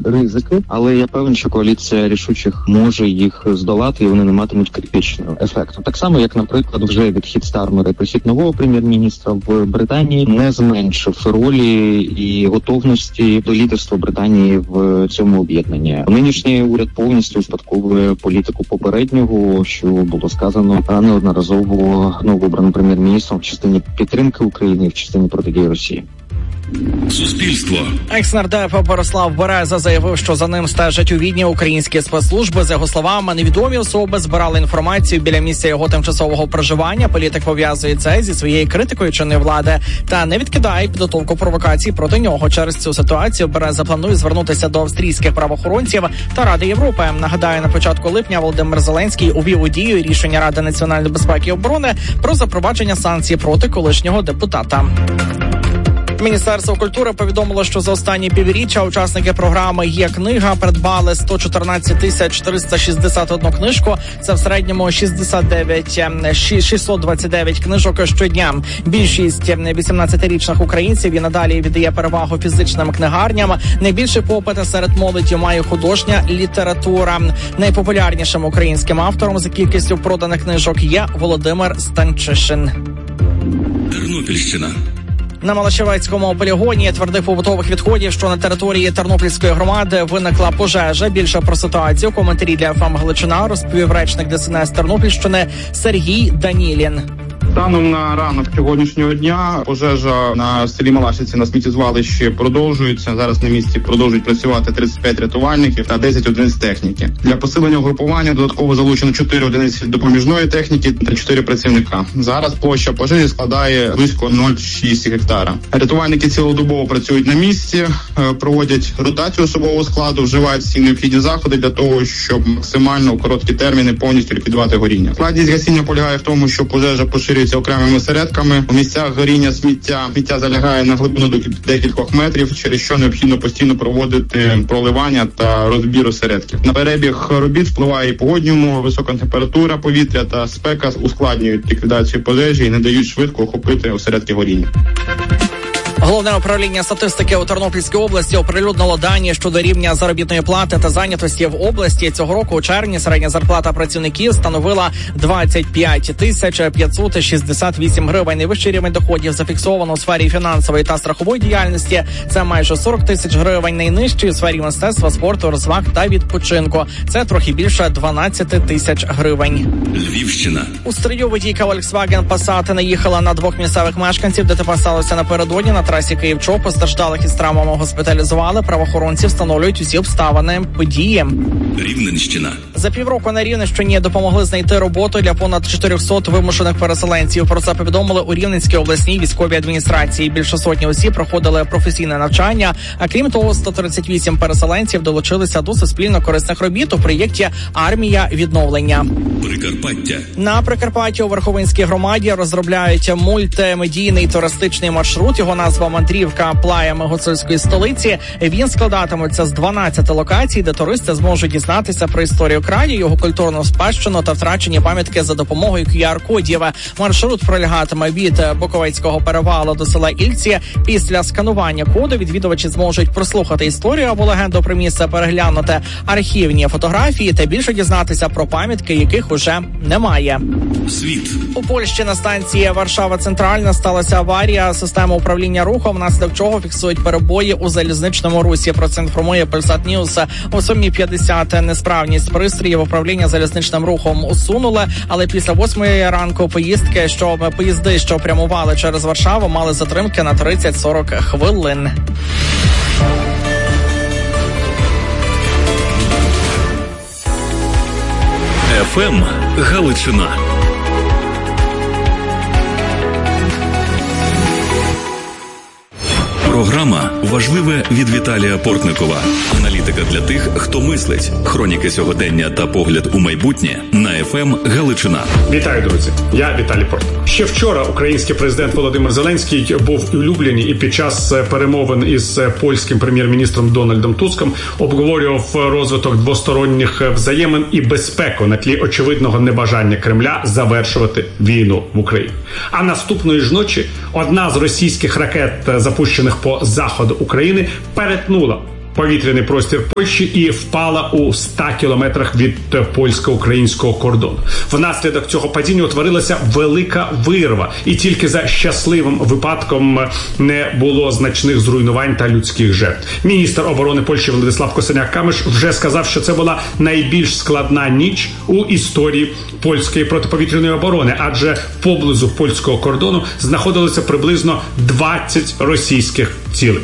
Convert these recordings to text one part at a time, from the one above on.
ризики, але я певен, що коаліція рішучих може їх здолати, і вони не матимуть критичного ефекту. Так само, як, наприклад, вже відхід Стармера і прихід нового прем'єр-міністра в Британії не зменшив ролі і готовності до лідерства Британії в цьому об'єднанні. Нинішній уряд повністю успадковує політику попереднього, що було сказано неодноразово новообраним прем'єр-міністром в частині підтримки України і в частині протидії Росії. Суспільство. Екс-нардеп Борислав Береза заявив, що за ним стежать у Відні українські спецслужби. За його словами, невідомі особи збирали інформацію біля місця його тимчасового проживання. Політик пов'язує це зі своєю критикою чинної влади та не відкидає підготовку провокацій проти нього. Через цю ситуацію Береза планує звернутися до австрійських правоохоронців та Ради Європи. Нагадаю, на початку липня Володимир Зеленський увів у дію рішення Ради національної безпеки і оборони про запровадження санкцій проти колишнього депутата. Міністерство культури повідомило, що за останні півріччя учасники програми «Є книга» придбали 114 461 книжку. Це в середньому 629 книжок щодня. Більшість 18-річних українців і надалі віддає перевагу фізичним книгарням. Найбільший попит серед молоді має художня література. Найпопулярнішим українським автором за кількістю проданих книжок є Володимир Станчишин. Тернопільщина. На Малашевецькому полігоні твердих побутових відходів, що на території Тернопільської громади виникла пожежа. Більше про ситуацію коментарі для ФМ Галичина розповів речник ДСНС Тернопільщини Сергій Данілін. Станом на ранок сьогоднішнього дня пожежа на селі Малашівці на сміттєзвалищі продовжується. Зараз на місці продовжують працювати 35 рятувальників та 10 одиниць техніки. Для посилення угрупування додатково залучено 4 одиниці допоміжної техніки та 4 працівника. Зараз площа пожежі складає близько 0,6 гектара. Рятувальники цілодобово працюють на місці, проводять ротацію особового складу, вживають всі необхідні заходи для того, щоб максимально у короткі терміни повністю ліквідувати горіння. Складність гасіння полягає в тому, що пожежа поширюється окремими осередками. У місцях горіння сміття залягає на глибину до декількох метрів, через що необхідно постійно проводити проливання та розбір осередків. На перебіг робіт впливає і погодні умови, висока температура повітря та спека ускладнюють ліквідацію пожежі і не дають швидко охопити осередки горіння. Головне управління статистики у Тернопільській області оприлюднило дані щодо рівня заробітної плати та зайнятості в області. Цього року у червні середня зарплата працівників становила 25 568 гривень. Найвищий рівень доходів зафіксовано у сфері фінансової та страхової діяльності. Це майже 40 тисяч гривень. Найнижчий у сфері мистецтва, спорту, розваг та відпочинку. Це трохи більше 12 тисяч гривень. Львівщина. У Стрию водійка Volkswagen Passat наїхала на двох місцевих мешканців, де ДТП сталося напередодні на трасі Київ-Чоп. Постраждалих із травмами госпіталізували. Правоохоронці встановлюють усі обставини події. Рівненщина. За півроку на Рівненщині допомогли знайти роботу для понад 400 вимушених переселенців. Про це повідомили у Рівненській обласній військовій адміністрації. Більше сотні осіб проходили професійне навчання. А крім того, 138 переселенців долучилися до суспільно-корисних робіт у проєкті «Армія відновлення». Прикарпаття. На Прикарпатті у Верховинській громаді розробляють мультимедійний туристичний маршрут. Його назва «Мандрівка плаями гуцульської столиці». Він складатиметься з 12 локацій, де туристи зможуть дізнатися про історію краю, його культурну спадщину та втрачені пам'ятки за допомогою QR-кодів. Маршрут пролягатиме від Буковецького перевалу до села Ільці. Після сканування коду відвідувачі зможуть прослухати історію або легенду про місце, переглянути архівні фотографії та більше дізнатися про пам'ятки, яких уже немає. Світ. У Польщі на станції Варшава-Центральна сталася аварія системи управління рухом, внаслідок чого фіксують перебої у залізничному русі. Про це інформує Polsat News. О 7:50 несправність пристроїв управління залізничним рухом усунули, але після 8 ранку поїзди, що прямували через Варшаву, мали затримки на 30-40 хвилин. ФМ Галичина. Програма «Важливе» від Віталія Портникова. Аналітика для тих, хто мислить. Хроніки сьогодення та погляд у майбутнє на ФМ Галичина. Вітаю, друзі. Я Віталій Портников. Ще вчора український президент Володимир Зеленський був у Любліні і під час перемовин із польським прем'єр-міністром Дональдом Туском обговорював розвиток двосторонніх взаємин і безпеку на тлі очевидного небажання Кремля завершувати війну в Україні. А наступної ж ночі одна з російських ракет, запущених по заходу України, перетнула повітряний простір Польщі і впала у 100 кілометрах від польсько-українського кордону. Внаслідок цього падіння утворилася велика вирва, і тільки за щасливим випадком не було значних зруйнувань та людських жертв. Міністр оборони Польщі Владислав Косиняк-Камиш вже сказав, що це була найбільш складна ніч у історії польської протиповітряної оборони, адже поблизу польського кордону знаходилося приблизно 20 російських цілей.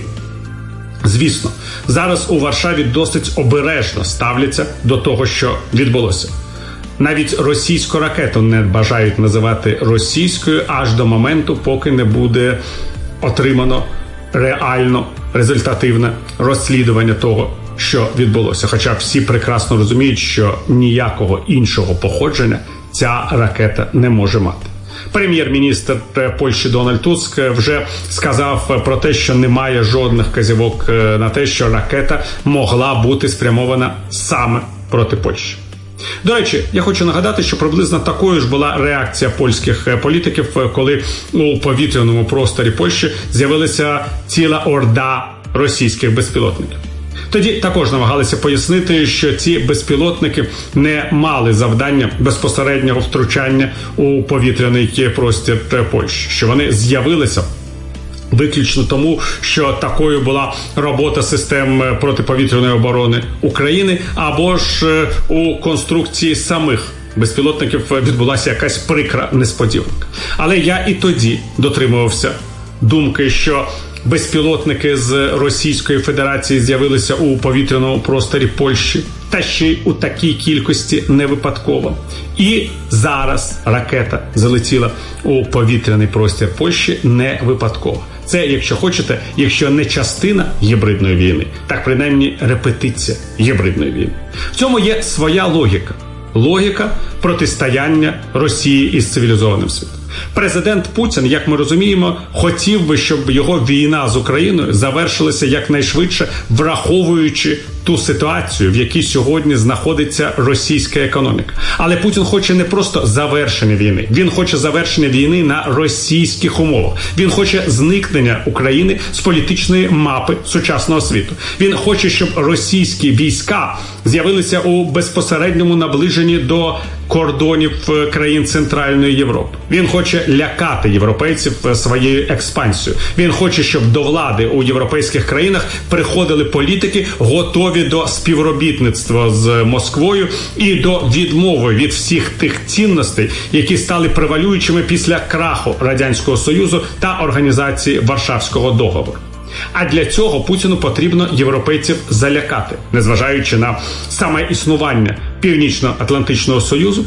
Звісно, зараз у Варшаві досить обережно ставляться до того, що відбулося. Навіть російську ракету не бажають називати російською аж до моменту, поки не буде отримано реально результативне розслідування того, що відбулося. Хоча всі прекрасно розуміють, що ніякого іншого походження ця ракета не може мати. Прем'єр-міністр Польщі Дональд Туск вже сказав про те, що немає жодних вказівок на те, що ракета могла бути спрямована саме проти Польщі. До речі, я хочу нагадати, що приблизно такою ж була реакція польських політиків, коли у повітряному просторі Польщі з'явилася ціла орда російських безпілотників. Тоді також намагалися пояснити, що ці безпілотники не мали завдання безпосереднього втручання у повітряний простір Польщі, що вони з'явилися виключно тому, що такою була робота систем протиповітряної оборони України, або ж у конструкції самих безпілотників відбулася якась прикра несподіванка. Але я і тоді дотримувався думки, що безпілотники з Російської Федерації з'явилися у повітряному просторі Польщі, та ще й у такій кількості не випадково. І зараз ракета залетіла у повітряний простір Польщі не випадково. Це, якщо хочете, якщо не частина гібридної війни, так принаймні репетиція гібридної війни. В цьому є своя логіка. Логіка протистояння Росії із цивілізованим світом. Президент Путін, як ми розуміємо, хотів би, щоб його війна з Україною завершилася якнайшвидше, враховуючи ту ситуацію, в якій сьогодні знаходиться російська економіка. Але Путін хоче не просто завершення війни. Він хоче завершення війни на російських умовах. Він хоче зникнення України з політичної мапи сучасного світу. Він хоче, щоб російські війська з'явилися у безпосередньому наближенні до кордонів країн Центральної Європи. Він хоче лякати європейців своєю експансією. Він хоче, щоб до влади у європейських країнах приходили політики, готові до співробітництва з Москвою і до відмови від всіх тих цінностей, які стали превалюючими після краху Радянського Союзу та організації Варшавського договору. А для цього Путіну потрібно європейців залякати, незважаючи на саме існування Північно-Атлантичного Союзу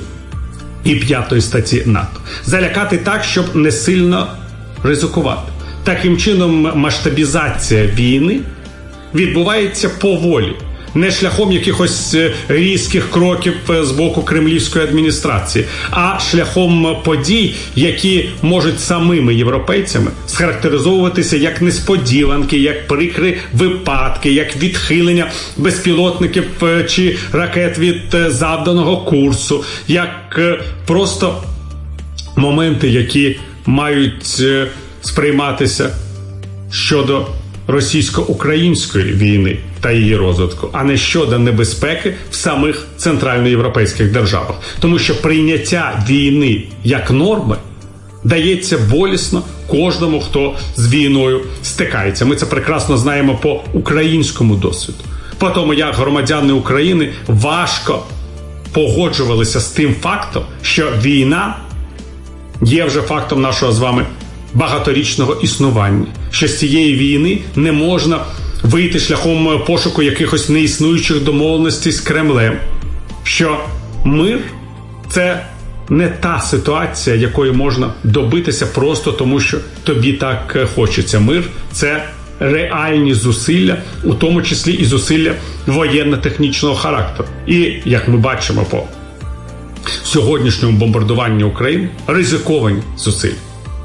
і 5-ї статті НАТО. Залякати так, щоб не сильно ризикувати. Таким чином, масштабізація війни відбувається поволі, не шляхом якихось різких кроків з боку кремлівської адміністрації, а шляхом подій, які можуть самими європейцями схарактеризовуватися як несподіванки, як прикрі випадки, як відхилення безпілотників чи ракет від завданого курсу, як просто моменти, які мають сприйматися щодо російсько-української війни та її розвитку, а не щодо небезпеки в самих центральноєвропейських державах. Тому що прийняття війни як норми дається болісно кожному, хто з війною стикається. Ми це прекрасно знаємо по українському досвіду. По тому, як громадяни України важко погоджувалися з тим фактом, що війна є вже фактом нашого з вами багаторічного існування, що з цієї війни не можна вийти шляхом пошуку якихось неіснуючих домовленостей з Кремлем, що мир – це не та ситуація, якої можна добитися просто тому, що тобі так хочеться. Мир – це реальні зусилля, у тому числі і зусилля воєнно-технічного характеру. І, як ми бачимо по сьогоднішньому бомбардуванню України, ризиковані зусилля.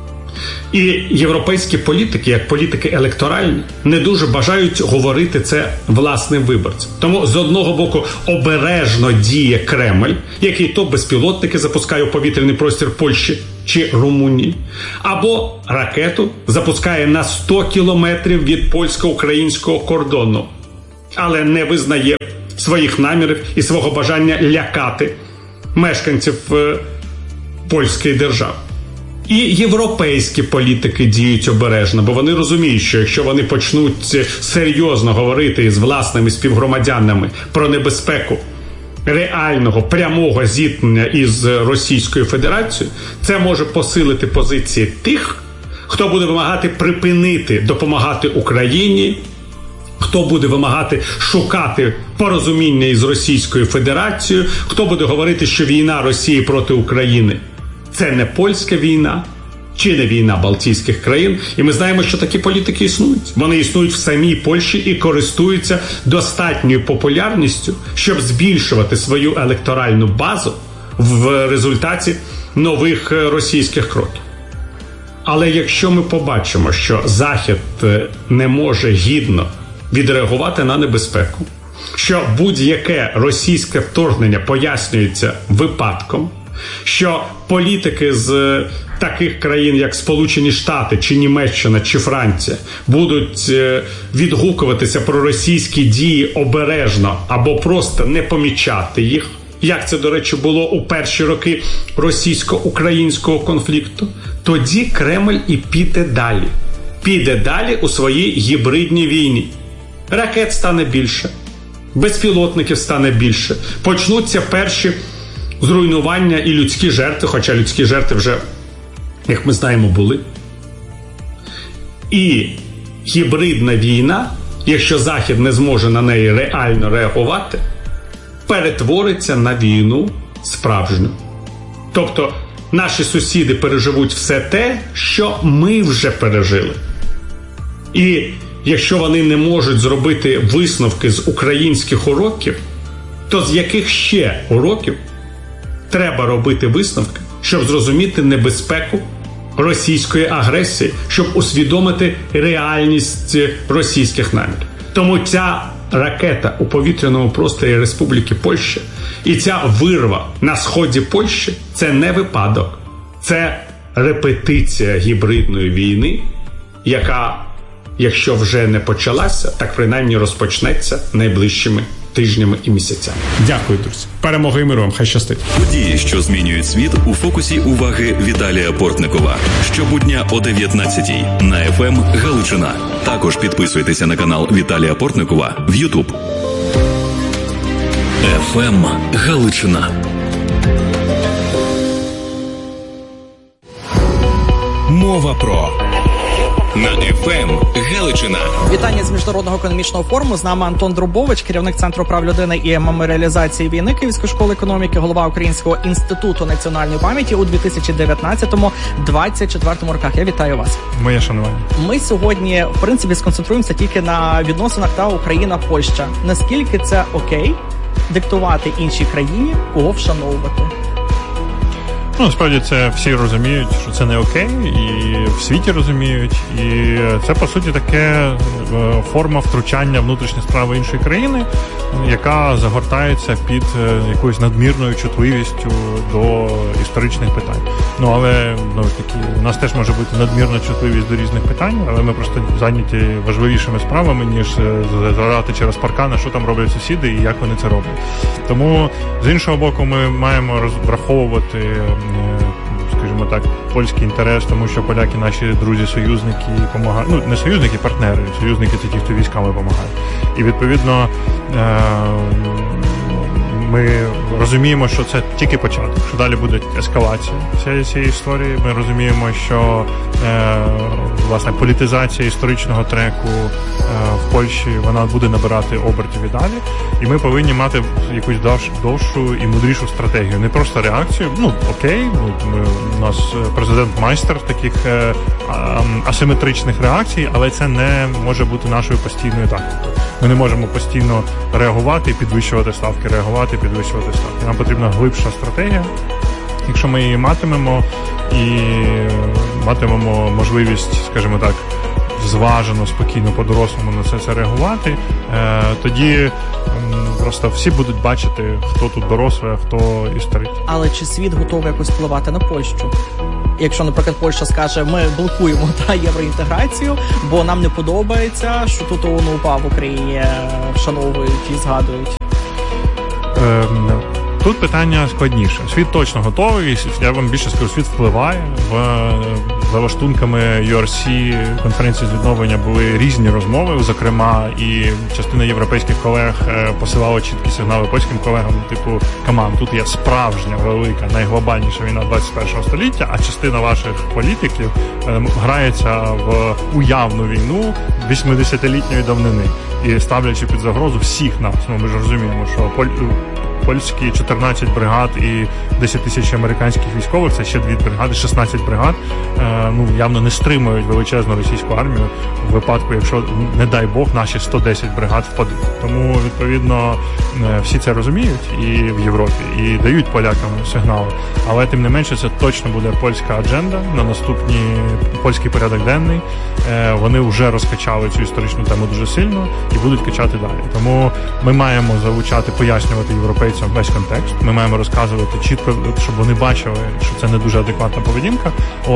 І європейські політики, як політики електоральні, не дуже бажають говорити це власним виборцям. Тому, з одного боку, обережно діє Кремль, який то безпілотники запускає у повітряний простір Польщі чи Румунії, або ракету запускає на 100 кілометрів від польсько-українського кордону. але не визнає своїх намірів і свого бажання лякати мешканців польської держави. І європейські політики діють обережно, бо вони розуміють, що якщо вони почнуть серйозно говорити із власними співгромадянами про небезпеку реального, прямого зіткнення із Російською Федерацією, це може посилити позиції тих, хто буде вимагати припинити допомагати Україні, хто буде вимагати шукати порозуміння із Російською Федерацією, хто буде говорити, що війна Росії проти України – це не польська війна, чи не війна Балтійських країн. І ми знаємо, що такі політики існують. Вони існують в самій Польщі і користуються достатньою популярністю, щоб збільшувати свою електоральну базу в результаті нових російських кроків. Але якщо ми побачимо, що Захід не може гідно відреагувати на небезпеку, що будь-яке російське вторгнення пояснюється випадком, що політики з таких країн, як Сполучені Штати, чи Німеччина, чи Франція, будуть відгукуватися про російські дії обережно або просто не помічати їх, як це, до речі, було у перші роки російсько-українського конфлікту, тоді Кремль і піде далі. Піде далі у своїй гібридній війні. Ракет стане більше, безпілотників стане більше, почнуться перші зруйнування і людські жертви, хоча людські жертви вже, як ми знаємо, були. І гібридна війна, якщо Захід не зможе на неї реально реагувати, перетвориться на війну справжню. Тобто наші сусіди переживуть все те, що ми вже пережили. І якщо вони не можуть зробити висновки з українських уроків, то з яких ще уроків треба робити висновки, щоб зрозуміти небезпеку російської агресії, щоб усвідомити реальність російських намірів. Тому ця ракета у повітряному просторі Республіки Польща і ця вирва на сході Польщі – це не випадок. Це репетиція гібридної війни, яка, якщо вже не почалася, так принаймні розпочнеться найближчими тижнями і місяцями. Дякую, друзі. Перемоги і миру вам. Хай щастить. Події, що змінюють світ, у фокусі уваги Віталія Портникова. Щобудня о 19-й на ФМ Галичина. Також підписуйтеся на канал Віталія Портникова в YouTube. ФМ Галичина. Мова про... На ФМ Галичина. Вітання з Міжнародного економічного форуму. З нами Антон Друбович, керівник Центру прав людини і меморіалізації війни Київської школи економіки, голова Українського інституту національної пам'яті у 2019-2024 роках. Я вітаю вас. Моє шанування. Ми сьогодні, в принципі, сконцентруємося тільки на відносинах та Україна-Польща. Наскільки це окей диктувати іншій країні, кого вшановувати? Ну, насправді це всі розуміють, що це не окей, і в світі розуміють, і це, по суті, таке форма втручання в внутрішні справи іншої країни, яка загортається під якоюсь надмірною чутливістю до історичних питань. Ну, але, таки, у нас теж може бути надмірна чутливість до різних питань, але ми просто зайняті важливішими справами, ніж згадати через паркан, що там роблять сусіди і як вони це роблять. Тому, з іншого боку, ми маємо враховувати, скажімо так, польський інтерес, тому що поляки наші друзі-союзники допомагають. Ну, не союзники, партнери. Союзники – це ті, хто військами допомагає. І, відповідно, ми розуміємо, що це тільки початок, що далі буде ескалація цієї історії. Ми розуміємо, що власне політизація історичного треку в Польщі, вона буде набирати обертів і далі. І ми повинні мати якусь довшу і мудрішу стратегію. Не просто реакцію, окей, у нас президент майстер таких асиметричних реакцій, але це не може бути нашою постійною тактикою. Ми не можемо постійно реагувати і підвищувати ставки, підвищувати ставки. Нам потрібна глибша стратегія. Якщо ми її матимемо і матимемо можливість, скажімо так, зважено, спокійно, по-дорослому на це реагувати, тоді просто всі будуть бачити, хто тут дорослий, а хто історик. Але чи світ готовий якось впливати на Польщу? якщо, наприклад, Польща скаже, ми блокуємо євроінтеграцію, бо нам не подобається, що тут ООН УПА в Україні вшановують і згадують? Тут питання складніше. Світ точно готовий, я вам більше скажу, світ впливає. За лаштунками URC, конференції з відновлення, були різні розмови, зокрема, і частина європейських колег посилала чіткі сигнали польським колегам, типу, каман, тут є справжня, велика, найглобальніша війна 21 століття, а частина ваших політиків грається в уявну війну 80-літньої давнини і ставлячи під загрозу всіх нас. Ну, ми ж розуміємо, що польські 14 бригад і 10 тисяч американських військових, це ще 2 бригади, 16 бригад, явно не стримують величезну російську армію в випадку, якщо, не дай Бог, наші 110 бригад впадуть. Тому, відповідно, всі це розуміють і в Європі, і дають полякам сигнали. Але, тим не менше, це точно буде польська адженда на наступний польський порядок денний. Вони вже розкачали цю історичну тему дуже сильно і будуть качати далі. Тому ми маємо залучати, пояснювати європейцям весь контекст. Ми маємо розказувати чітко, щоб вони бачили, що це не дуже адекватна поведінка.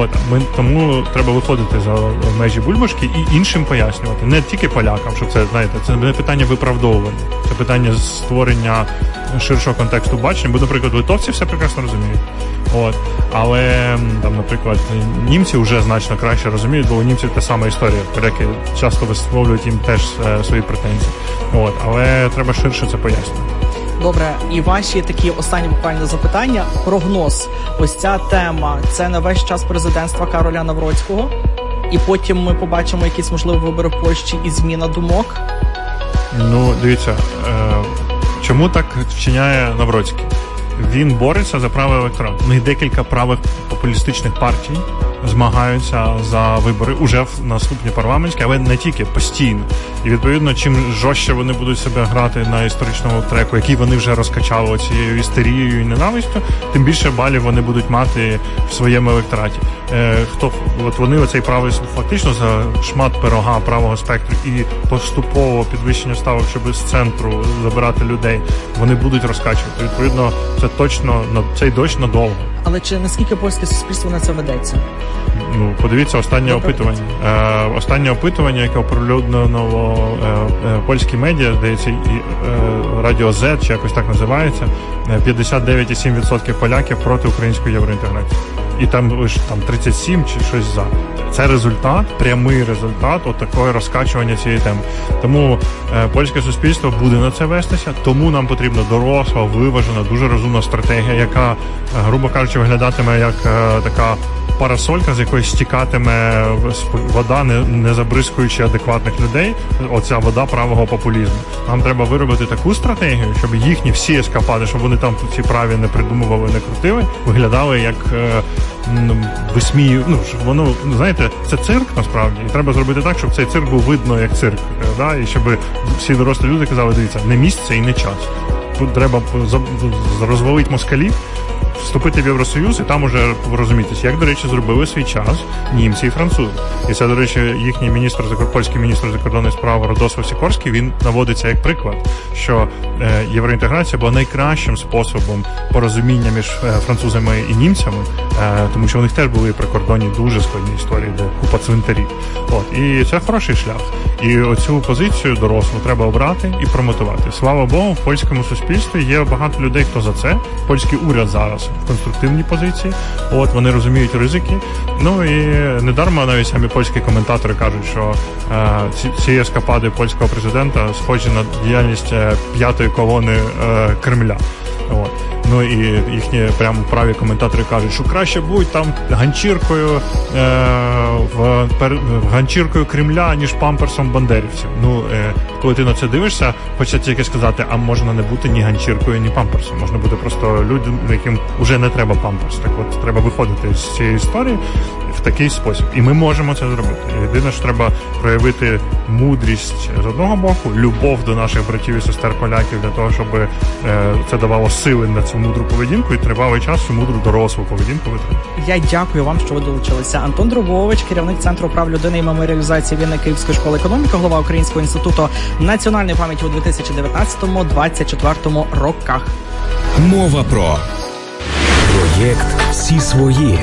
Тому треба виходити за межі бульбашки і іншим пояснювати. Не тільки полякам, щоб це, знаєте, це не питання виправдовування. Це питання створення ширшого контексту бачення, бо, наприклад, литовці все прекрасно розуміють. Але, там, наприклад, німці вже значно краще розуміють, бо у німців та сама історія. Поляки часто висловлюють їм теж свої претензії. Але треба ширше це пояснювати. Добре, і ваші такі останні буквально запитання. Прогноз. Ось ця тема, це на весь час президентства Кароля Навроцького? І потім ми побачимо якісь, можливо, вибори в Польщі і зміна думок? Дивіться, чому так вчиняє Навроцький? Він бореться за право електорату. У них декілька правих популістичних партій змагаються за вибори уже в наступні парламентські, але не тільки, постійно. І, відповідно, чим жорстче вони будуть себе грати на історичному треку, який вони вже розкачали цією істерією і ненавистю, тим більше балів вони будуть мати в своєму електораті. Вони оцей правий, фактично за шмат пирога правого спектру і поступово підвищення ставок, щоб з центру забирати людей, вони будуть розкачувати. Відповідно, це точно, цей дощ надовго. Але чи наскільки польське суспільство на це ведеться? Подивіться останнє опитування. Останнє опитування, яке оприлюднено польські медіа, здається, Радіо Z, чи якось так називається, 59,7% поляків проти української євроінтеграції. І там лише 37 чи щось за. Це результат, прямий результат такого розкачування цієї теми. Тому польське суспільство буде на це вестися, тому нам потрібна доросла, виважена, дуже розумна стратегія, яка, грубо кажучи, виглядатиме як така парасолька, з якої стікатиме вода, не забризкуючи адекватних людей, оця вода правого популізму. Нам треба виробити таку стратегію, щоб їхні всі ескапади, щоб вони там ці праві не придумували, не крутили, виглядали як висмію. Воно, знаєте, це цирк насправді, і треба зробити так, щоб цей цирк був видно як цирк, і щоб всі дорослі люди казали, дивіться, не місце і не час. Тут треба розвалити москалів, вступити в Євросоюз і там уже розумітися, як, до речі, зробили свій час німці і французи. І це, до речі, їхній польський міністр закордонних справ Радосław Sikorski, він наводиться як приклад, що євроінтеграція була найкращим способом порозуміння між французами і німцями, тому що у них теж були прикордонні дуже складні історії, де купа цвинтарів. І це хороший шлях. І оцю позицію дорослу треба обрати і промотувати. Слава Богу, в польському суспільстві є багато людей, хто за це. Польський уряд зараз в конструктивній позиції. Вони розуміють ризики. І недарма навіть самі польські коментатори кажуть, що ці ескапади польського президента схожі на діяльність п'ятої колони Кремля. І їхні прямо праві коментатори кажуть, що краще будь там ганчіркою Кремля, ніж памперсом бандерівців. Коли ти на це дивишся, хочеться тільки сказати, а можна не бути ні ганчіркою, ні памперсом. Можна бути просто людям, яким вже не треба памперс. Так треба виходити з цієї історії в такий спосіб. І ми можемо це зробити. Єдине, що треба проявити мудрість з одного боку, любов до наших братів і сестер поляків для того, щоб це давало сили на цю мудру поведінку і тривалий час цю мудру дорослу поведінку витримати. Я дякую вам, що ви долучилися. Антон Дрогобович, керівник Центру прав людини і меморіалізації Вінни Київської школи економіки, голова Українського інституту національної пам'яті у 2019-2024 роках. Мова про проєкт «Всі свої»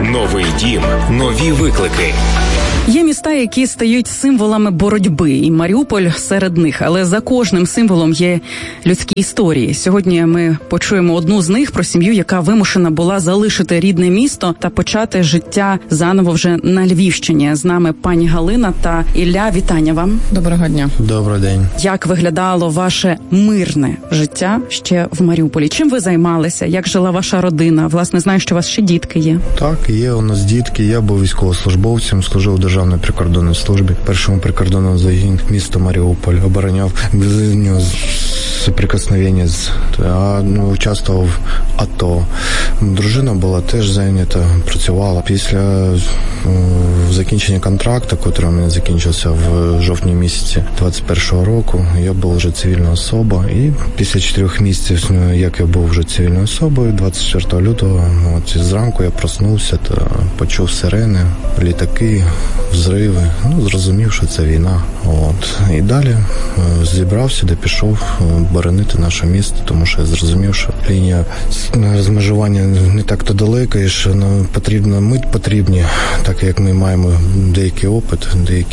Новий дім, нові виклики. Є міста, які стають символами боротьби, і Маріуполь серед них. Але за кожним символом є людські історії. Сьогодні ми почуємо одну з них про сім'ю, яка вимушена була залишити рідне місто та почати життя заново вже на Львівщині. З нами пані Галина та Ілля. Вітання вам. Доброго дня. Добрий день. Як виглядало ваше мирне життя ще в Маріуполі? Чим ви займалися? Як жила ваша родина? Власне, знаю, що у вас ще дітки є. Так, є у нас дітки. Я був військовослужбовцем, служив у Державній прикордонній службі, першому прикордонному загін міста Маріуполь, обороняв ближнього соприкосновення участвував в АТО. Дружина була теж зайнята, працювала. Після закінчення контракту, який у мене закінчився в жовтні місяці 21-го року, я був вже цивільна особа. І після 4 місяців, як я був вже цивільною особою, 24 лютого, зранку я проснувся та почув сирени, літаки, взриви. Зрозумів, що це війна. І далі зібрався, де пішов боронити наше місто, тому що я зрозумів, що лінія розмежування не так-то далека, і що нам потрібні, так як ми маємо деякий опит,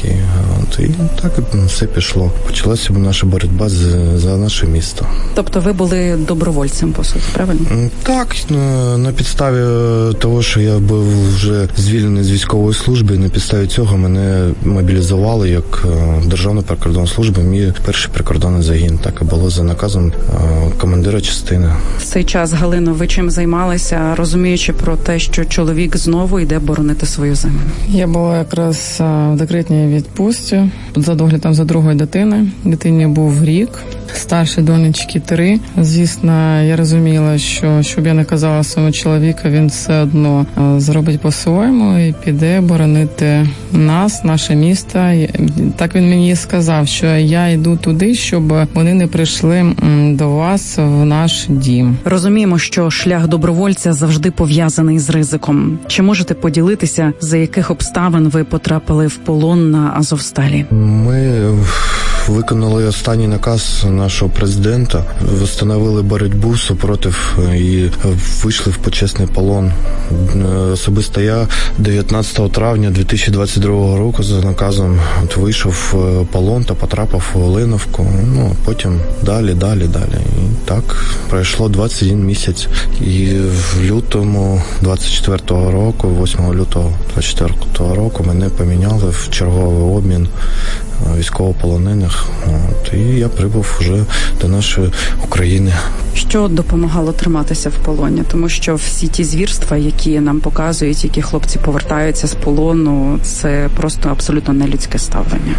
і так все пішло. Почалася наша боротьба за наше місто. Тобто ви були добровольцем, по суті, правильно? Так, на підставі того, що я був вже звільнений з військової служби, на підставі цього мене мобілізували як Державну прикордонну службу, мій перший прикордонний загін. Так і було за наказом командира частини. В цей час, Галино, ви чим займалися, розуміючи про те, що чоловік знову йде боронити свою землю? Я була якраз в декретній відпустці за доглядом за другою дитиною. Дитині був рік, старшій донечці 3. Звісно, я розуміла, що щоб я не казала своєму чоловіку, він все одно зробить по-своєму і піде боронити нас, наше місто. Так він мені сказав, що я йду туди, щоб вони не прийшли до вас в наш дім. Розуміємо, що шлях добровольця завжди пов'язаний з ризиком. Чи можете поділитися, за яких обставин ви потрапили в полон на Азовсталі? Ми виконали останній наказ нашого президента, встановили боротьбу супротив і вийшли в почесний полон. Особисто я 19 травня 2022 року за наказом вийшов в полон та потрапив у Оленівку. Потім далі. І так пройшло 21 місяць. І в лютому 24 року, 8 лютого 24 року мене поміняли в черговий обмін військовополонених. І я прибув вже до нашої України. Що допомагало триматися в полоні? Тому що всі ті звірства, які нам показують, які хлопці повертаються з полону, це просто абсолютно нелюдське ставлення.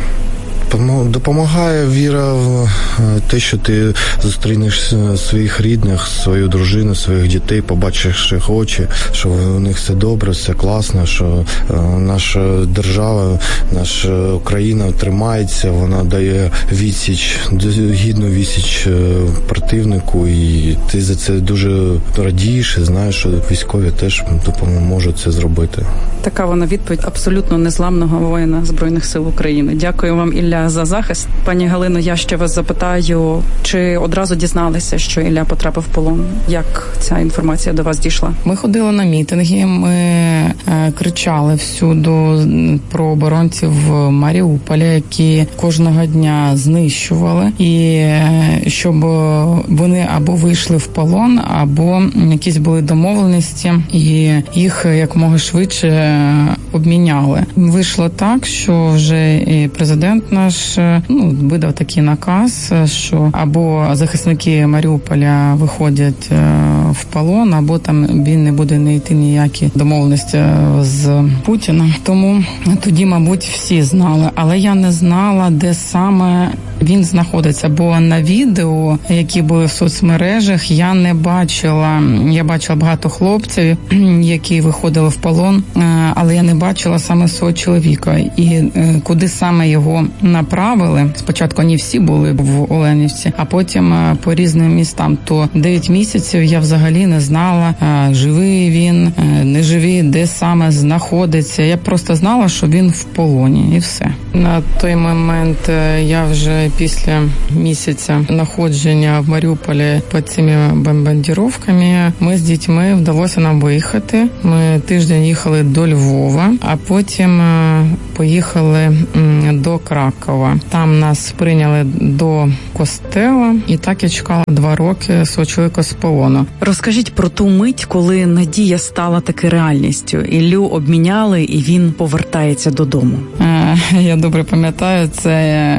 Допомагає віра в те, що ти зустрінеш своїх рідних, свою дружину, своїх дітей, побачиш їх очі, що у них все добре, все класно, що наша держава, наша Україна тримається, вона дає відсіч, гідну відсіч противнику, і ти за це дуже радієш і знаєш, що військові теж допоможуть це зробити. Така вона відповідь абсолютно незламного воїна Збройних сил України. Дякую вам, Ілля, за захист. Пані Галино, я ще вас запитаю, чи одразу дізналися, що Ілля потрапив в полон? Як ця інформація до вас дійшла? Ми ходили на мітинги, ми кричали всюди про оборонців Маріуполя, які кожного дня знищували, і щоб вони або вийшли в полон, або якісь були домовленості, і їх якомога швидше обміняли. Вийшло так, що вже і президент наш видав такий наказ, що або захисники Маріуполя виходять в полон, або там він не буде не йти ніякі домовленості з Путіна. Тому тоді, мабуть, всі знали, але я не знала, де саме він знаходиться, бо на відео, які були в соцмережах, я не бачила. Я бачила багато хлопців, які виходили в полон, але я не бачила саме свого чоловіка. І куди саме його направили, спочатку вони всі були в Оленівці, а потім по різним містам. То 9 місяців я взагалі взагалі не знала, живий він, не живий, де саме знаходиться. Я просто знала, що він в полоні, і все. На той момент я вже після місяця знаходження в Маріуполі під цими бомбардировками, ми з дітьми вдалося нам виїхати. Ми тиждень їхали до Львова, а потім поїхали до Кракова. Там нас прийняли до костела, і так я чекала 2 роки свого чоловіка з полону. Розкажіть про ту мить, коли надія стала таки реальністю. Іллю обміняли, і він повертається додому. Я добре пам'ятаю, це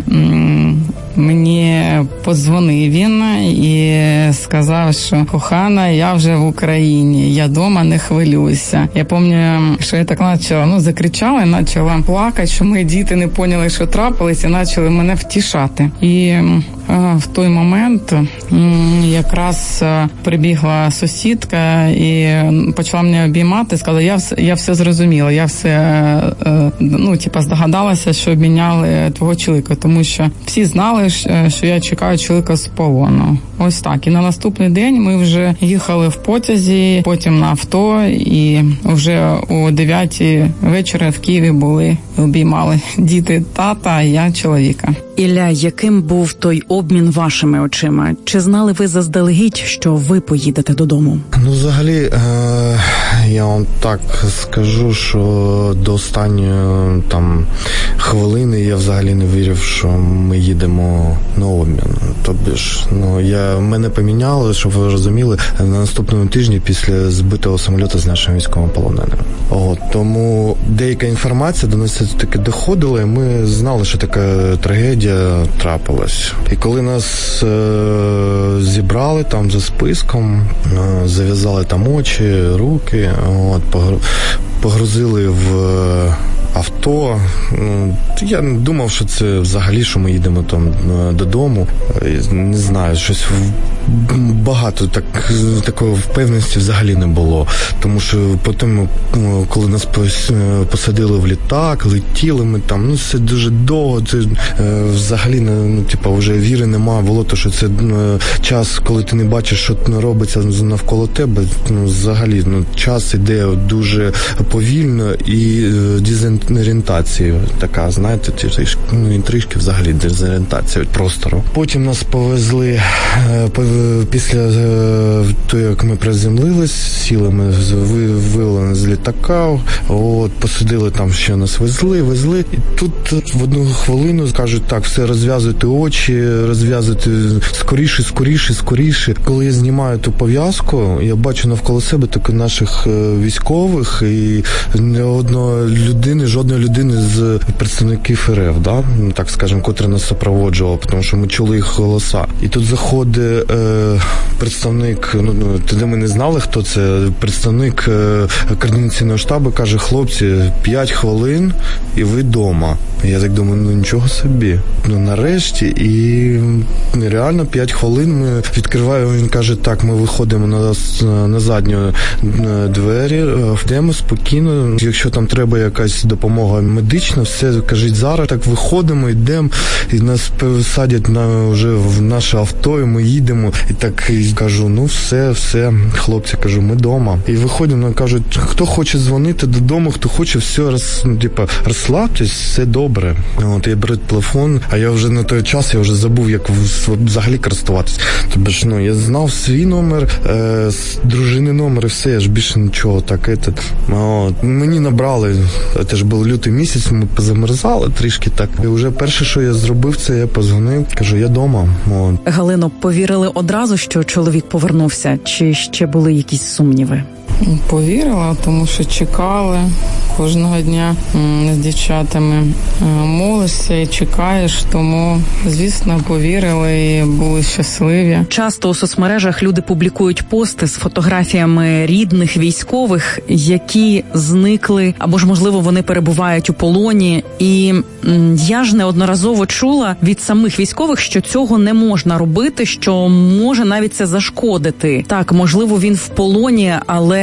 мені подзвонив він і сказав, що кохана, я вже в Україні, я дома, не хвилюйся. Я пам'ятаю, що я так почала, закричала і почала плакати, що мої діти не поняли, що трапилось, і почали мене втішати. І в той момент якраз прибігла сусідка і почала мене обіймати, сказала, я все зрозуміла, я все, здогадалася, що обміняли твого чоловіка, тому що всі знали, що я чекаю чоловіка з полону. Ось так. І на наступний день ми вже їхали в потязі, потім на авто, і вже о 9 вечора в Києві були, обіймали діти тата, а я чоловіка. Ілля, яким був той обмін вашими очима? Чи знали ви заздалегідь, що ви поїдете додому? Взагалі, я вам так скажу, що до останньої хвилини я взагалі не вірив, що ми їдемо на обмін. Тобі ж, мене поміняли, щоб ви розуміли, на наступному тижні після збитого самоліту з нашими військовополоненими. Тому деяка інформація до нас таки доходила, і ми знали, що така трагедія трапилась. І коли нас зібрали там за списком, зав'язали там очі, руки, погрузили в авто. Я не думав, що це взагалі, що ми їдемо там додому. Не знаю, щось багато такої впевненості взагалі не було. Тому що потім, коли нас посадили в літак, летіли ми там, все дуже довго, це взагалі вже віри немає. Було то, що це час, коли ти не бачиш, що робиться навколо тебе. Взагалі, час іде дуже повільно і дезорієнтація така, знаєте, трішки взагалі дезорієнтація від простору. Потім нас повезли, після того, як ми приземлились, сіли, ми вивели з літака, посадили там, ще нас везли, і тут в одну хвилину кажуть, так, все, розв'язуйте очі, розв'язуйте скоріше. Коли я знімаю ту пов'язку, я бачу навколо себе таки наших військових і жодної людини з представників РФ, так скажемо, котрі нас супроводжували, тому що ми чули їх голоса. І тут заходить представник, тоді ми не знали, хто це, представник координаційного штабу, каже, хлопці, 5 хвилин і ви вдома. Я так думаю, нічого собі. Нарешті, і реально 5 хвилин ми відкриваємо, він каже, так, ми виходимо на задню двері, йдемо спокійно, якщо там треба якась допомога медична, все, кажіть, зараз, так виходимо, йдемо, і нас садять вже в наше авто, і ми їдемо, і так і кажу, все, хлопці, кажу, ми вдома. І виходимо, кажуть, хто хоче дзвонити додому, хто хоче, все, розслабтесь, все добре. Я беру телефон, а я вже на той час, я вже забув, як взагалі користуватися. Тобто ж, я знав свій номер, дружини номер, і все, я ж більше нічого, мені набрали, це ж був лютий місяць, ми позамерзали трішки так. І вже перше, що я зробив, це я позвонив, кажу, я вдома. Галино, повірили одразу, що чоловік повернувся, чи ще були якісь сумніви? Повірила, тому що чекали кожного дня з дівчатами. Молишся і чекаєш, тому, звісно, повірили і були щасливі. Часто у соцмережах люди публікують пости з фотографіями рідних військових, які зникли, або ж, можливо, вони перебувають у полоні. І я ж неодноразово чула від самих військових, що цього не можна робити, що може навіть це зашкодити. Так, можливо, він в полоні, але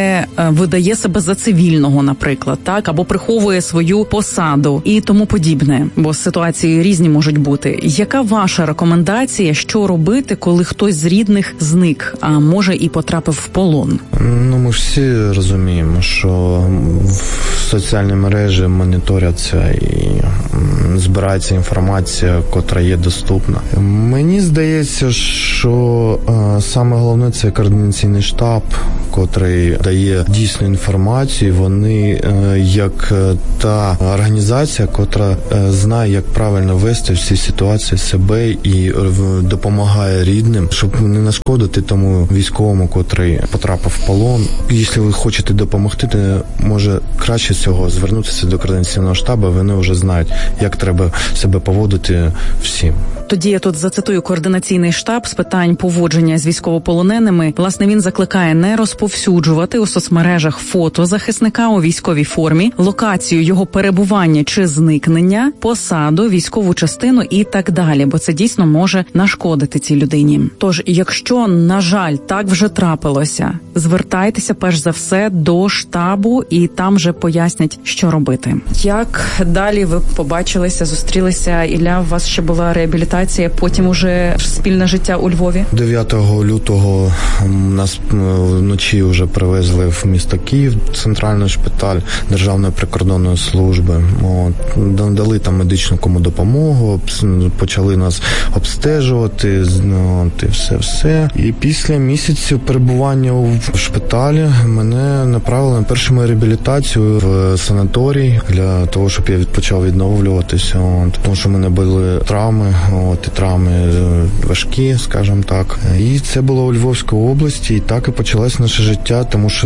не видає себе за цивільного, наприклад, так, або приховує свою посаду і тому подібне, бо ситуації різні можуть бути. Яка ваша рекомендація, що робити, коли хтось з рідних зник, а може і потрапив в полон? Ми ж всі розуміємо, що соціальні мережі моніторяться і збирається інформація, котра є доступна. Мені здається, що саме головне – це координаційний штаб, котрий дає дійсну інформацію. Вони як та організація, котра знає, як правильно вести всі ситуації себе і допомагає рідним, щоб не нашкодити тому військовому, котрий потрапив в полон. Якщо ви хочете допомогти, то може краще цього звернутися до координаційного штабу. Вони вже знають, як треба себе поводити всім. Тоді я тут зацитую координаційний штаб з питань поводження з військовополоненими. Власне, він закликає не розповсюджувати у соцмережах фото захисника у військовій формі, локацію його перебування чи зникнення, посаду, військову частину і так далі, бо це дійсно може нашкодити цій людині. Тож, якщо, на жаль, так вже трапилося, звертайтеся перш за все до штабу і там вже пояснять, що робити. Як далі ви побачилися, зустрілися? Ілля, у вас ще була реабілітація, потім уже спільне життя у Львові? 9 лютого нас вночі вже привезли в місто Київ, центральний шпиталь Державної прикордонної служби. Дали там медичну кому допомогу, почали нас обстежувати, і все. І після місяців перебування в шпиталі мене направили на першу реабілітацію в санаторій для того, щоб я почав відновлюватися. Тому що в мене були травми, і травми важкі, скажімо так. І це було у Львовській області, і так і почалось наше життя, тому що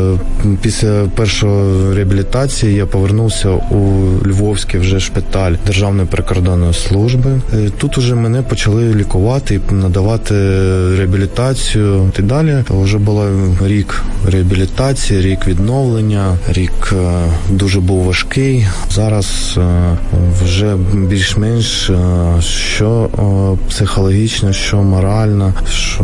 після першої реабілітації я повернувся у Львовський вже шпиталь Державної прикордонної служби. Тут уже мене почали лікувати і надавати реабілітацію. І далі вже було рік реабілітації, рік відновлення, рік дуже був важкий. Зараз вже більш-менш що психологічно, що морально, що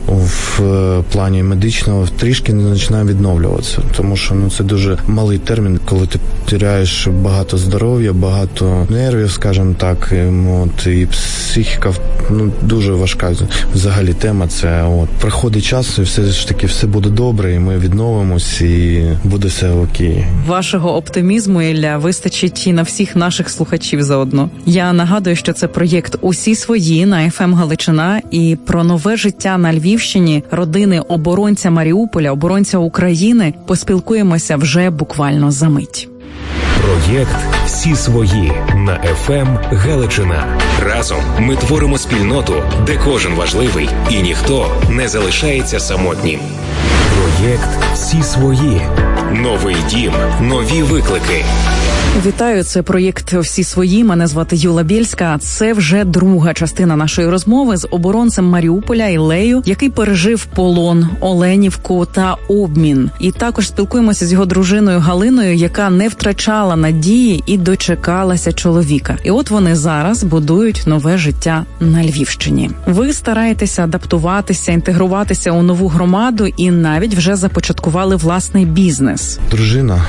в плані медичного трішки не починає відновлюватися. Тому що це дуже малий термін, коли ти теряєш багато здоров'я, багато нервів, скажімо так, і психіка дуже важка взагалі тема. Це приходить час, і все ж таки все буде добре, і ми відновимось, і буде все окей. Вашого оптимізму, Ілля, вистачить і на всіх наших слухачів заодно. Я нагадую, що це проєкт «Усі свої» на ФМ Галичина, і про нове життя на Львівщині родини оборонця Маріуполя, оборонця України поспілкуємося вже буквально за мить. Проєкт «Всі свої» на ФМ Галичина. Разом ми творимо спільноту, де кожен важливий і ніхто не залишається самотнім. Проєкт «Всі свої». Новий дім, нові виклики. Вітаю, це проєкт «Всі свої». Мене звати Юла Бєльська. Це вже друга частина нашої розмови з оборонцем Маріуполя Іллею, який пережив полон, Оленівку та обмін. І також спілкуємося з його дружиною Галиною, яка не втрачала надії і дочекалася чоловіка. І от вони зараз будують нове життя на Львівщині. Ви стараєтеся адаптуватися, інтегруватися у нову громаду і навіть вже започаткували власний бізнес. Дружина,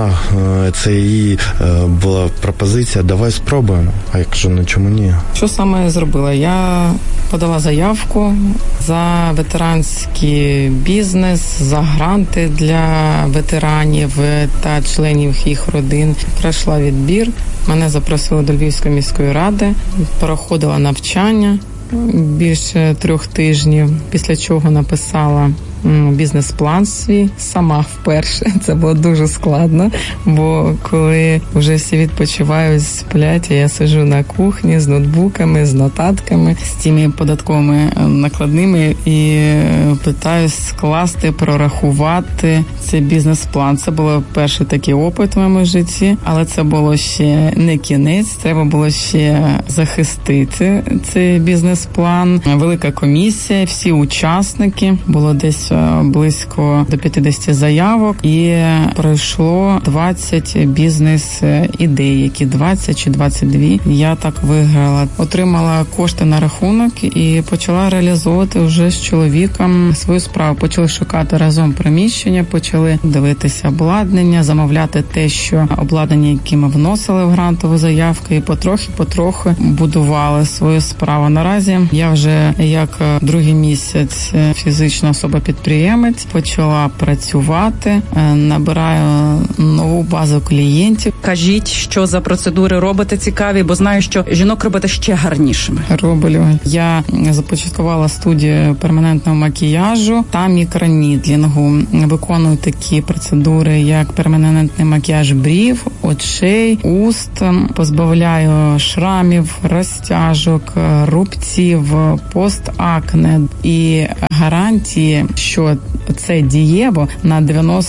це її була пропозиція, давай спробуємо. А я кажу, ну чому ні? Що саме я зробила? Я подала заявку за ветеранський бізнес, за гранти для ветеранів та членів їх родин. Пройшла відбір, мене запросили до Львівської міської ради, проходила навчання більше 3 тижнів, після чого написала бізнес-план свій сама вперше. Це було дуже складно, бо коли вже всі відпочивають, сплять, я сиджу на кухні з ноутбуками, з нотатками, з тими податковими накладними і питаюсь скласти, прорахувати цей бізнес-план. Це був перший такий опит в моєму житті, але це було ще не кінець, треба було ще захистити цей бізнес-план. Велика комісія, всі учасники, було десь близько до 50 заявок і пройшло 20 бізнес-ідей, які 20 чи 22 я так виграла. Отримала кошти на рахунок і почала реалізовувати вже з чоловіком свою справу. Почали шукати разом приміщення, почали дивитися обладнання, замовляти те, що обладнання, яке ми вносили в грантову заявку, і потрохи будували свою справу. Наразі я вже як другий місяць фізична особа-підприємець, почала працювати, набираю нову базу клієнтів. Кажіть, що за процедури робите цікаві, бо знаю, що жінок робите ще гарнішими. Роблю. Я започаткувала студію перманентного макіяжу та мікронідлінгу. Виконую такі процедури, як перманентний макіяж брів, очей, уст, позбавляю шрамів, розтяжок, рубців, постакне і гарантії, що це дієво на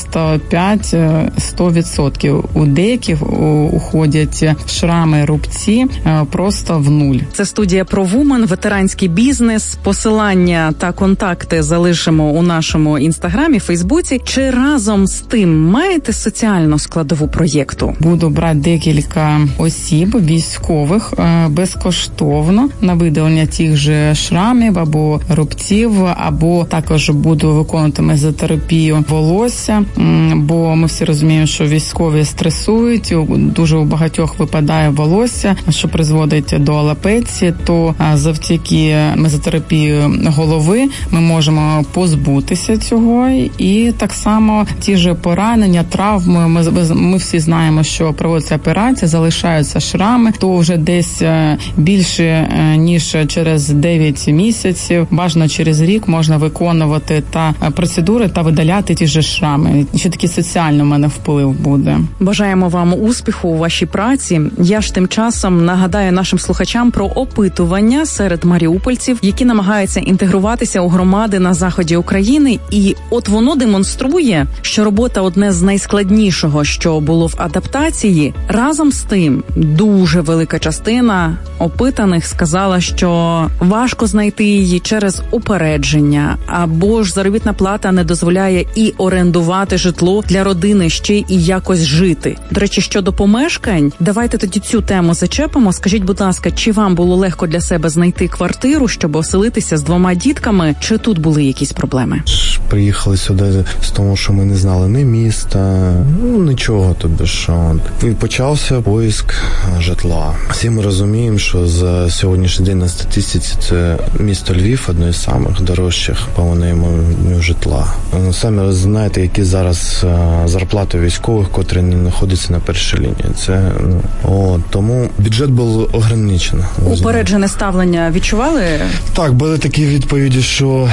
95-100%. У деяких уходять шрами, рубці просто в нуль. Це студія ProWoman, ветеранський бізнес. Посилання та контакти залишимо у нашому інстаграмі, фейсбуці. Чи разом з тим маєте соціальну складову проєкту? Буду брати декілька осіб, військових, безкоштовно на видалення тих же шрамів або рубців, або також буду виконувати мезотерапію волосся, бо ми всі розуміємо, що військові стресують, дуже у багатьох випадає волосся, що призводить до алопеції, то завдяки мезотерапії голови ми можемо позбутися цього. І так само ті ж поранення, травми, ми всі знаємо, що проводиться операція, залишаються шрами, то вже десь більше, ніж через 9 місяців, бажано через рік можна виконувати та процедури та видаляти ті ж шрами. Ще такий соціальний у мене вплив буде. Бажаємо вам успіху у вашій праці. Я ж тим часом нагадаю нашим слухачам про опитування серед маріупольців, які намагаються інтегруватися у громади на заході України. І от воно демонструє, що робота одне з найскладнішого, що було в адаптації. Разом з тим, дуже велика частина опитаних сказала, що важко знайти її через упередження, або ж заробітна плата не дозволяє і орендувати житло для родини, ще і якось жити. До речі, щодо помешкань, давайте тоді цю тему зачепимо. Скажіть, будь ласка, чи вам було легко для себе знайти квартиру, щоб оселитися з 2 дітками, чи тут були якісь проблеми? Приїхали сюди з того, що ми не знали ні міста, нічого, тобі що. І почався поиск житла. Всі ми розуміємо, що за сьогоднішній день на статистиці це місто Львів, одне з самих дорожчих по винайманню житла. Самі знаєте, які зараз зарплати військових, котрі не знаходяться на першій лінії. Це тому бюджет був ограничений. Упереджене ставлення відчували? Так, були такі відповіді, що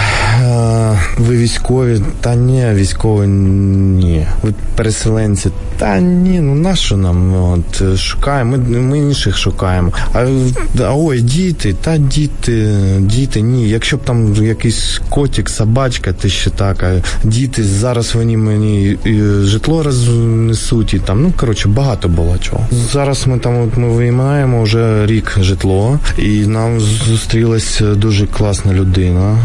ви військові, та ні, військові ні. Ви переселенці, та ні, нащо нам? Шукаємо, ми інших шукаємо. Ой, діти, та діти, ні. Якщо б там якийсь котик, собачка, ти ще так, а діти, зараз вони мені житло рознесуть, і там, багато було чого. Зараз ми виймаємо вже рік житло, і нам зустрілась дуже класна людина.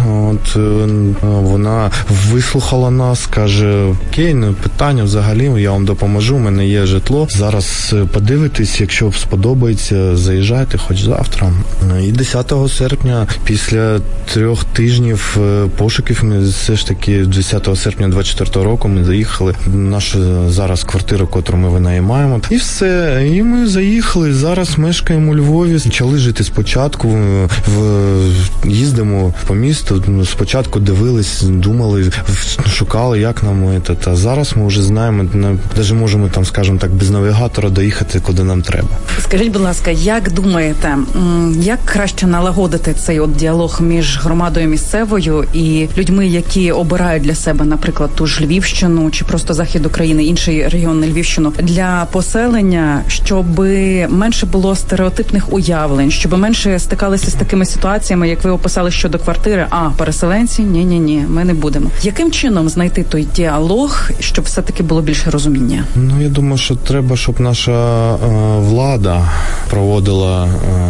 Вона вислухала нас, каже, окей, питання взагалі, я вам допоможу, у мене є житло. Зараз подивитесь, якщо сподобається, заїжджайте хоч завтра. І 10 серпня, після 3 тижнів пошуків, ми все ж таки 10 серпня 24 року ми заїхали в нашу зараз квартиру, яку ми винаймаємо. І все. І ми заїхали. Зараз мешкаємо у Львові. Почали жити спочатку. Їздимо по місту. Спочатку дивились, думали, шукали, як нам це. А зараз ми вже знаємо, навіть можемо там, скажімо так, без навігатора доїхати, куди нам треба. Скажіть, будь ласка, як думаєте, як краще налагодити цей діалог між громадою місцевою і людьми, які обирають для себе, наприклад, ту ж Львівщину чи просто захід України, інший регіон, не Львівщину, для поселення, щоб менше було стереотипних уявлень, щоб менше стикалися з такими ситуаціями, як ви описали щодо квартири, переселенці хлопці, ні, ми не будемо. Яким чином знайти той діалог, щоб все-таки було більше розуміння? Я думаю, що треба, щоб наша влада проводила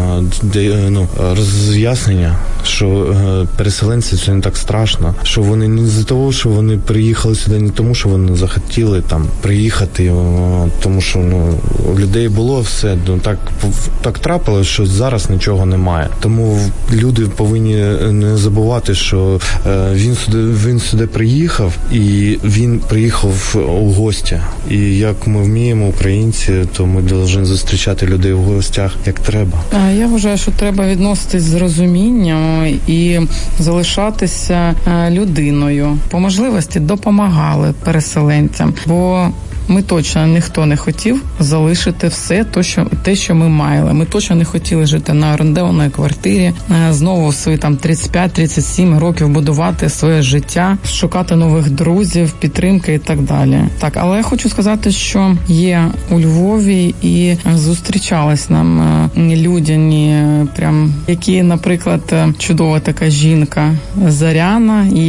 роз'яснення, що переселенці це не так страшно, що вони не з-за того, що вони приїхали сюди не тому, що вони захотіли там приїхати, тому що у людей було все, так трапилось, що зараз нічого немає. Тому люди повинні не забувати, що він сюди приїхав, і він приїхав у гості. І як ми вміємо, українці, то ми повинні зустрічати людей в гостях, як треба. Я вважаю, що треба відноситись з розумінням і залишатися людиною. По можливості допомагали переселенцям, бо ми точно ніхто не хотів залишити все те, що ми мали. Ми точно не хотіли жити на орендованій квартирі, знову в свої 35-37 років будувати своє життя, шукати нових друзів, підтримки і так далі. Так, але я хочу сказати, що є у Львові і зустрічались нам людяні, які, наприклад, чудова така жінка Заряна, і